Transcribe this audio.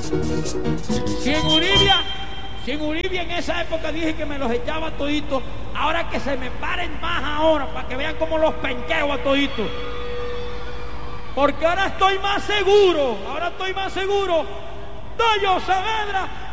Si en Uribia en esa época dije que me los echaba toditos, ahora que se me paren más ahora, para que vean cómo los penqueo a toditos. Porque ahora estoy más seguro. Toyo Saavedra